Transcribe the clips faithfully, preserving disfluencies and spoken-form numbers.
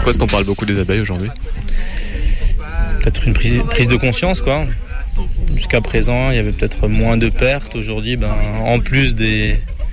Pourquoi est-ce qu'on parle beaucoup des abeilles aujourd'hui ? Peut-être une prise, prise de conscience, quoi. Jusqu'à présent, il y avait peut-être moins de pertes. Aujourd'hui, ben, en plus des,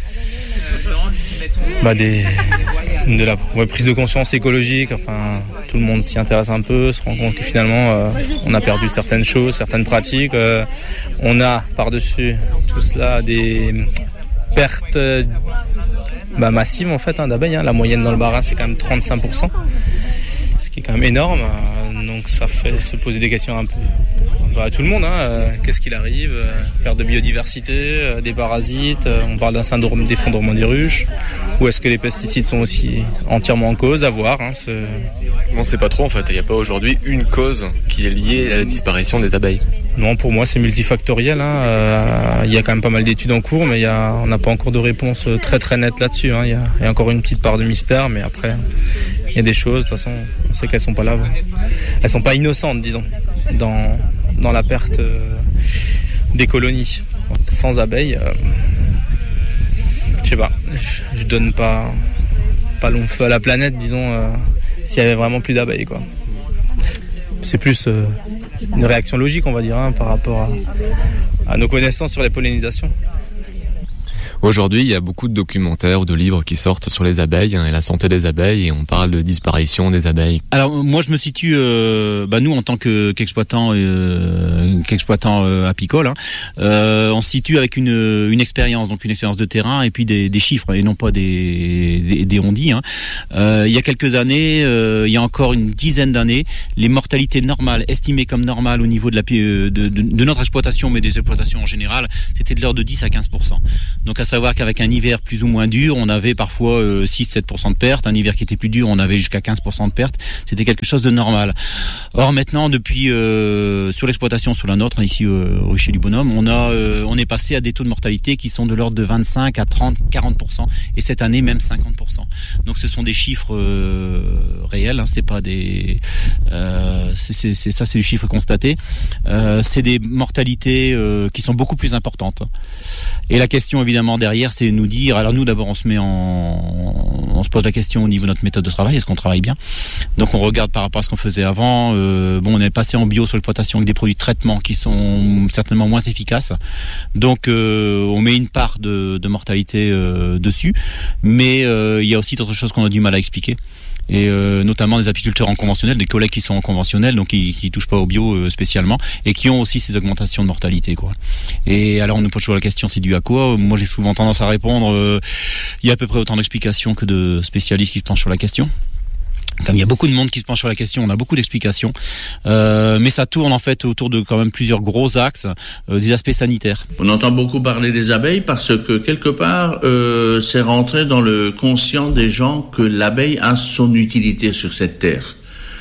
bah des, de la ouais, prise de conscience écologique, enfin, tout le monde s'y intéresse un peu, se rend compte que finalement, euh, on a perdu certaines choses, certaines pratiques. Euh, on a par-dessus tout cela des pertes bah, massives en fait hein, d'abeilles. Hein. La moyenne dans le Bas-Rhin, c'est quand même trente-cinq pour cent, ce qui est quand même énorme. Donc ça fait se poser des questions un peu à tout le monde. Hein. Euh, qu'est-ce qu'il arrive euh, perte de biodiversité, euh, des parasites, euh, on parle d'un syndrome d'effondrement des ruches. Ou est-ce que les pesticides sont aussi entièrement en cause ? À voir. Hein, c'est... On ne sait pas trop en fait. Il n'y a pas aujourd'hui une cause qui est liée à la disparition des abeilles. Non, pour moi c'est multifactoriel. Hein. Euh, il y a quand même pas mal d'études en cours, mais il y a, on n'a pas encore de réponse très très nette là-dessus. Hein. Il y a, il y a encore une petite part de mystère, mais après il y a des choses. De toute façon, on sait qu'elles sont pas là. Elles sont pas innocentes, disons, dans dans la perte euh, des colonies. Sans abeilles, euh, je sais pas. Je, je donne pas pas long feu à la planète, disons, euh, s'il y avait vraiment plus d'abeilles, quoi. C'est plus euh, une réaction logique, on va dire, hein, par rapport à, à nos connaissances sur les pollinisations. Aujourd'hui, il y a beaucoup de documentaires ou de livres qui sortent sur les abeilles hein, et la santé des abeilles, et on parle de disparition des abeilles. Alors moi, je me situe, euh, bah nous en tant que qu'exploitant, euh, qu'exploitant euh, apicole, hein, euh, on se situe avec une une expérience, donc une expérience de terrain et puis des, des chiffres et non pas des des, des on-dit. Hein. Euh, il y a quelques années, euh, il y a encore une dizaine d'années, les mortalités normales, estimées comme normales au niveau de la de, de, de notre exploitation, mais des exploitations en général, c'était de l'ordre de dix à quinze pour cent. Donc à savoir qu'avec un hiver plus ou moins dur, on avait parfois euh, six à sept pour cent de pertes. Un hiver qui était plus dur, on avait jusqu'à quinze pour cent de pertes. C'était quelque chose de normal. Or maintenant, depuis euh, sur l'exploitation sur la nôtre, ici euh, au Rucher du Bonhomme, on a euh, on est passé à des taux de mortalité qui sont de l'ordre de vingt-cinq à trente, quarante pour cent, et cette année même cinquante pour cent. Donc ce sont des chiffres euh, réels. Hein, c'est pas des euh, c'est, c'est, c'est ça, c'est les chiffres constatés. Euh, c'est des mortalités euh, qui sont beaucoup plus importantes. Et la question évidemment derrière, c'est nous dire, alors nous d'abord on se met en, on se pose la question au niveau de notre méthode de travail, est-ce qu'on travaille bien ? Donc on regarde par rapport à ce qu'on faisait avant, euh, bon on est passé en bio sur l'exploitation avec des produits de traitement qui sont certainement moins efficaces, donc euh, on met une part de, de mortalité euh, dessus, mais euh, il y a aussi d'autres choses qu'on a du mal à expliquer. Et euh, notamment des apiculteurs en conventionnel, des collègues qui sont en conventionnel, donc qui, qui touchent pas au bio euh, spécialement, et qui ont aussi ces augmentations de mortalité, quoi. Et alors on nous pose toujours la question, c'est dû à quoi ? Moi j'ai souvent tendance à répondre, euh, il y a à peu près autant d'explications que de spécialistes qui se penchent sur la question. Comme il y a beaucoup de monde qui se penche sur la question, on a beaucoup d'explications, euh, mais ça tourne en fait autour de quand même plusieurs gros axes, euh, des aspects sanitaires. On entend beaucoup parler des abeilles parce que quelque part, euh, c'est rentré dans le conscient des gens que l'abeille a son utilité sur cette terre.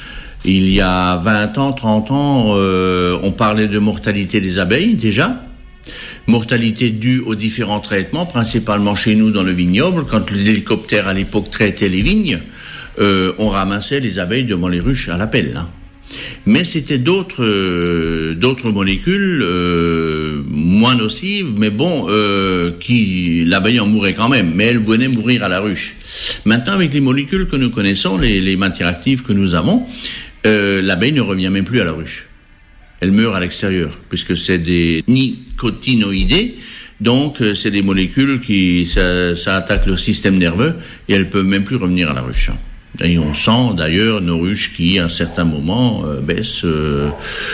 Il y a vingt ans, trente ans, euh, on parlait de mortalité des abeilles déjà. Mortalité due aux différents traitements, principalement chez nous dans le vignoble, quand les hélicoptères à l'époque traitaient les vignes. Euh, on ramassait les abeilles devant les ruches à la pelle. Hein. Mais c'était d'autres euh, d'autres molécules euh, moins nocives, mais bon, euh, qui l'abeille en mourait quand même, mais elle venait mourir à la ruche. Maintenant, avec les molécules que nous connaissons, les, les matières actives que nous avons, euh, l'abeille ne revient même plus à la ruche. Elle meurt à l'extérieur, puisque c'est des nicotinoïdés. Donc, euh, c'est des molécules qui ça, ça attaque leur système nerveux et elles peuvent même plus revenir à la ruche. Hein. Et on sent d'ailleurs nos ruches qui, à un certain moment, euh, baissent euh,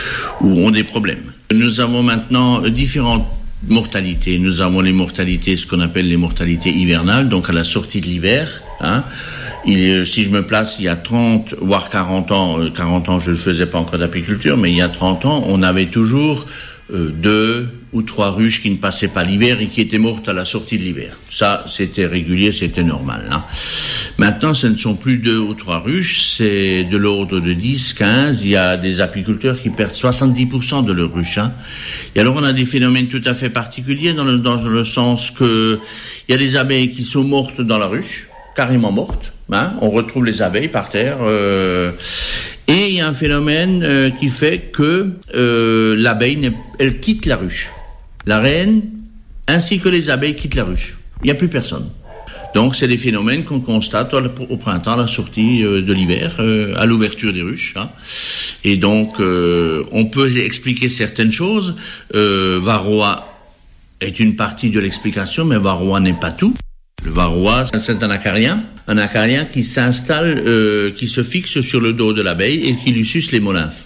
ou ont des problèmes. Nous avons maintenant différentes mortalités. Nous avons les mortalités, ce qu'on appelle les mortalités hivernales, donc à la sortie de l'hiver. Hein. Il, si je me place il y a trente, voire quarante ans, euh, quarante ans je ne faisais pas encore d'apiculture, mais il y a trente ans, on avait toujours euh, deux ou trois ruches qui ne passaient pas l'hiver et qui étaient mortes à la sortie de l'hiver. Ça, c'était régulier, c'était normal. Hein. Maintenant, ce ne sont plus deux ou trois ruches, c'est de l'ordre de dix, quinze. Il y a des apiculteurs qui perdent soixante-dix pour cent de leurs ruches. Hein. Et alors, on a des phénomènes tout à fait particuliers dans le, dans le sens que il y a des abeilles qui sont mortes dans la ruche, carrément mortes. Hein. On retrouve les abeilles par terre. Euh, et il y a un phénomène euh, qui fait que euh, l'abeille, elle quitte la ruche. La reine, ainsi que les abeilles, quittent la ruche. Il n'y a plus personne. Donc c'est des phénomènes qu'on constate au printemps, à la sortie de l'hiver, à l'ouverture des ruches. Hein. Et donc euh, on peut expliquer certaines choses. Euh, varroa est une partie de l'explication, mais varroa n'est pas tout. Le varroa, c'est un acarien, un acarien qui s'installe, euh, qui se fixe sur le dos de l'abeille et qui lui suce les molymphes.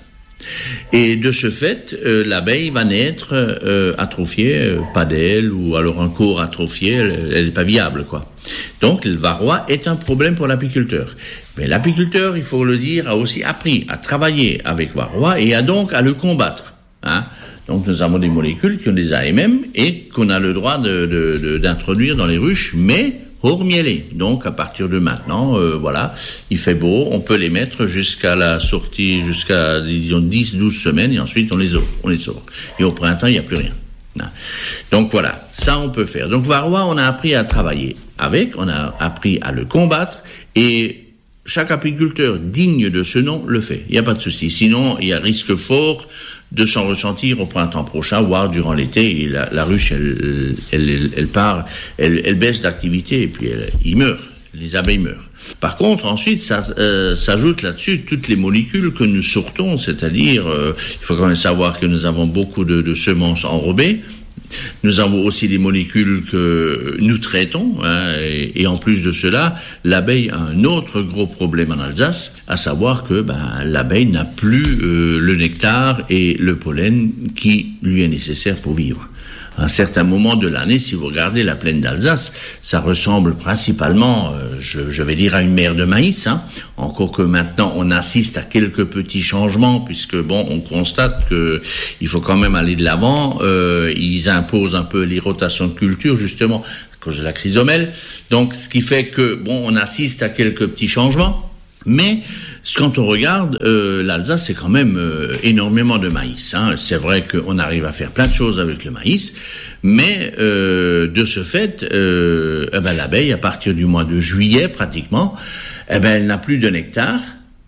Et de ce fait, euh, l'abeille va naître euh, atrophiée, euh, pas d'aile, ou alors un corps atrophié, elle n'est pas viable, quoi. Donc le varroa est un problème pour l'apiculteur. Mais l'apiculteur, il faut le dire, a aussi appris à travailler avec varroa et a donc à le combattre. Hein. Donc nous avons des molécules qui ont des A M M et qu'on a le droit de, de, de, d'introduire dans les ruches, mais hors mielé. Donc à partir de maintenant, euh, voilà, il fait beau, on peut les mettre jusqu'à la sortie, jusqu'à disons dix douze semaines, et ensuite on les sort, on les sort. Et au printemps, il n'y a plus rien. Non. Donc voilà, ça on peut faire. Donc varroa, on a appris à travailler avec, on a appris à le combattre, et chaque apiculteur digne de ce nom le fait. Il n'y a pas de souci. Sinon, il y a risque fort de s'en ressentir au printemps prochain, voire durant l'été. Et la, la ruche, elle, elle, elle, elle part, elle, elle baisse d'activité et puis elle, il meurt. Les abeilles meurent. Par contre, ensuite, ça euh, s'ajoute là-dessus toutes les molécules que nous sortons, c'est-à-dire, euh, il faut quand même savoir que nous avons beaucoup de, de semences enrobées. Nous avons aussi des molécules que nous traitons, hein, et, et en plus de cela, l'abeille a un autre gros problème en Alsace, à savoir que ben, l'abeille n'a plus euh, le nectar et le pollen qui lui est nécessaire pour vivre. À un certain moment de l'année, si vous regardez la plaine d'Alsace, ça ressemble principalement, euh, je, je vais dire, à une mer de maïs. Hein. Encore que maintenant, on assiste à quelques petits changements, puisque bon, on constate que il faut quand même aller de l'avant. Euh, ils imposent un peu les rotations de culture, justement, à cause de la chrysomèle. Donc, ce qui fait que bon, on assiste à quelques petits changements. Mais quand on regarde, euh, l'Alsace, c'est quand même euh, énormément de maïs. Hein. C'est vrai qu'on arrive à faire plein de choses avec le maïs, mais euh, de ce fait, euh, eh ben, l'abeille, à partir du mois de juillet pratiquement, eh ben, elle n'a plus de nectar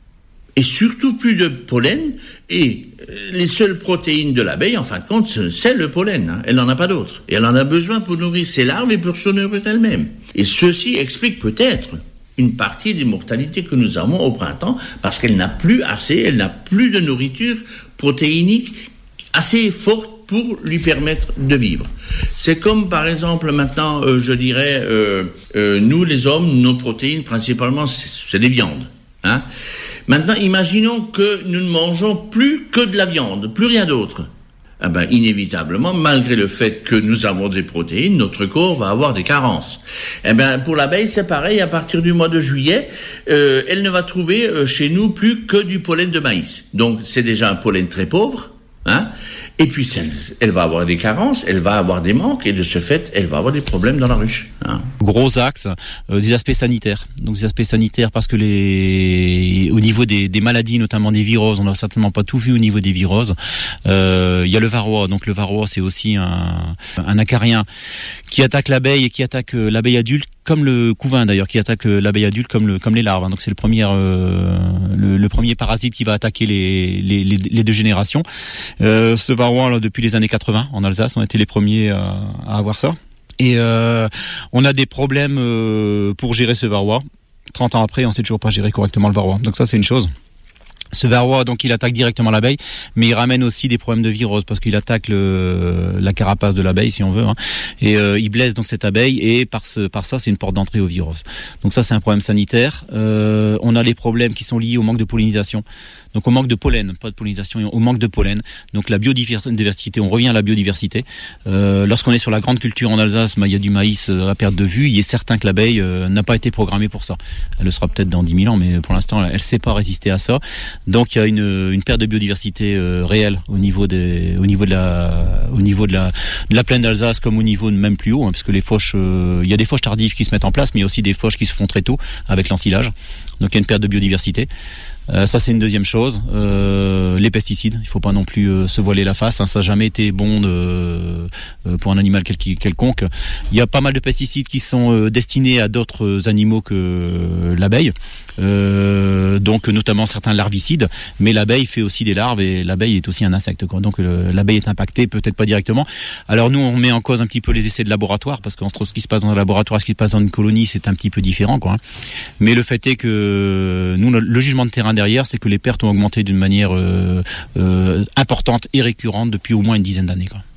et surtout plus de pollen. Et les seules protéines de l'abeille, en fin de compte, c'est le pollen. Hein. Elle n'en a pas d'autre. Et elle en a besoin pour nourrir ses larves et pour se nourrir elle-même. Et ceci explique peut-être une partie des mortalités que nous avons au printemps, parce qu'elle n'a plus assez, elle n'a plus de nourriture protéinique assez forte pour lui permettre de vivre. C'est comme, par exemple, maintenant, euh, je dirais, euh, euh, nous, les hommes, nos protéines, principalement, c'est, c'est des viandes. Hein. Maintenant, imaginons que nous ne mangeons plus que de la viande, plus rien d'autre. Eh ben, inévitablement, malgré le fait que nous avons des protéines, notre corps va avoir des carences. Eh ben, pour l'abeille, c'est pareil. À partir du mois de juillet, euh, elle ne va trouver euh, chez nous plus que du pollen de maïs. Donc, c'est déjà un pollen très pauvre, hein. Et puis, elle, elle va avoir des carences, elle va avoir des manques, et de ce fait, elle va avoir des problèmes dans la ruche. Hein. Gros axe, euh, des aspects sanitaires. Donc des aspects sanitaires parce que les, au niveau des, des maladies, notamment des viroses, on n'a certainement pas tout vu au niveau des viroses. Euh, il y a le varroa. Donc le varroa, c'est aussi un, un acarien qui attaque l'abeille et qui attaque l'abeille adulte, comme le couvain d'ailleurs, qui attaque l'abeille adulte comme le comme les larves. Donc c'est le premier euh, le, le premier parasite qui va attaquer les les, les, les deux générations. Euh, ce varroa là, depuis les années quatre-vingts en Alsace, on a été les premiers à, à avoir ça. Et euh, on a des problèmes euh, pour gérer ce varroa. trente ans après, on sait toujours pas gérer correctement le varroa. Donc ça, c'est une chose. Ce varroa, donc, il attaque directement l'abeille, mais il ramène aussi des problèmes de virose parce qu'il attaque le, la carapace de l'abeille, si on veut, hein, et euh, il blesse donc cette abeille, et par ce, par ça, c'est une porte d'entrée aux viroses. Donc ça, c'est un problème sanitaire. Euh, on a les problèmes qui sont liés au manque de pollinisation. Donc au manque de pollen, pas de pollinisation, au manque de pollen. Donc la biodiversité, on revient à la biodiversité. Euh, lorsqu'on est sur la grande culture en Alsace, bah, il y a du maïs à perte de vue. Il est certain que l'abeille euh, n'a pas été programmée pour ça. Elle le sera peut-être dans dix mille ans, mais pour l'instant, elle ne sait pas résister à ça. Donc il y a une, une perte de biodiversité euh, réelle au niveau des, au niveau de la, au niveau de la, de la plaine d'Alsace, comme au niveau de même plus haut, hein, parce que les fauches, euh, il y a des fauches tardives qui se mettent en place, mais il y a aussi des fauches qui se font très tôt avec l'ensilage. Donc il y a une perte de biodiversité. Euh, ça c'est une deuxième chose. Euh, les pesticides, il faut pas non plus euh, se voiler la face. Hein, ça n'a jamais été bon de, euh, pour un animal quel, quelconque. Il y a pas mal de pesticides qui sont euh, destinés à d'autres animaux que euh, l'abeille. Euh, donc notamment certains larvicides, mais l'abeille fait aussi des larves et l'abeille est aussi un insecte, quoi. Donc le, l'abeille est impactée, peut-être pas directement. Alors nous on met en cause un petit peu les essais de laboratoire, parce qu'entre ce qui se passe dans un laboratoire et ce qui se passe dans une colonie, c'est un petit peu différent, quoi. Mais le fait est que nous, le jugement de terrain derrière, c'est que les pertes ont augmenté d'une manière euh, euh, importante et récurrente depuis au moins une dizaine d'années, quoi.